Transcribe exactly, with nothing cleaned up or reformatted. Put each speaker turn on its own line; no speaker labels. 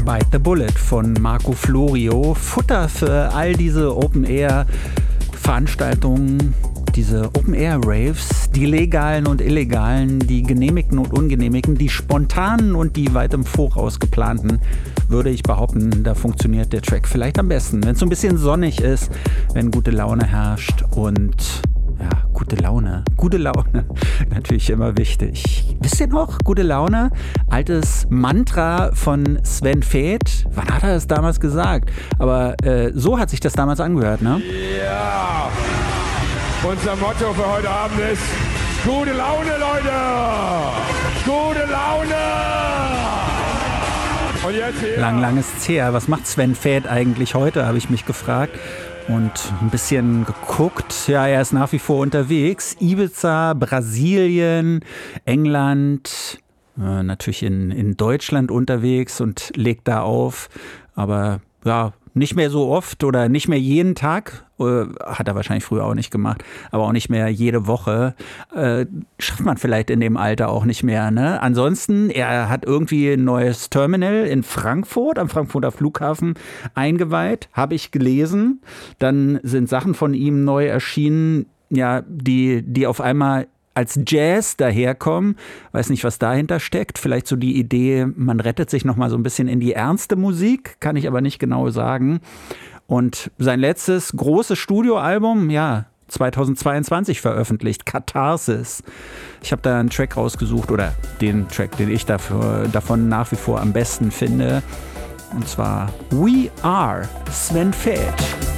Bite the Bullet von Marco Florio. Futter für all diese Open-Air-Veranstaltungen, diese Open-Air-Raves, die legalen und illegalen, die genehmigten und ungenehmigten, die spontanen und die weit im Voraus geplanten, würde ich behaupten, da funktioniert der Track vielleicht am besten. Wenn es so ein bisschen sonnig ist, wenn gute Laune herrscht und ja, gute Laune. Gute Laune, natürlich immer wichtig. Wisst ihr noch, gute Laune? Altes Mantra von Sven Väth. Wann hat er es damals gesagt? Aber äh, so hat sich das damals angehört, ne?
Ja! Unser Motto für heute Abend ist gute Laune, Leute! Gute Laune! Und jetzt hier.
Lang, lang ist's her. Was macht Sven Väth eigentlich heute, habe ich mich gefragt. Und ein bisschen geguckt. Ja, er ist nach wie vor unterwegs. Ibiza, Brasilien, England, äh, natürlich in, in Deutschland unterwegs und legt da auf. Aber ja, nicht mehr so oft oder nicht mehr jeden Tag. Äh, hat er wahrscheinlich früher auch nicht gemacht. Aber auch nicht mehr jede Woche. Äh, schafft man vielleicht in dem Alter auch nicht mehr. Ne? Ansonsten, er hat irgendwie ein neues Terminal in Frankfurt, am Frankfurter Flughafen eingeweiht. Habe ich gelesen. Dann sind Sachen von ihm neu erschienen, ja, die, die auf einmal als Jazz daherkommen. Weiß nicht, was dahinter steckt. Vielleicht so die Idee, man rettet sich noch mal so ein bisschen in die ernste Musik. Kann ich aber nicht genau sagen. Und sein letztes großes Studioalbum, ja, zweitausendzweiundzwanzig veröffentlicht, Katharsis. Ich habe da einen Track rausgesucht oder den Track, den ich dafür, davon nach wie vor am besten finde. Und zwar We Are Sven Väth.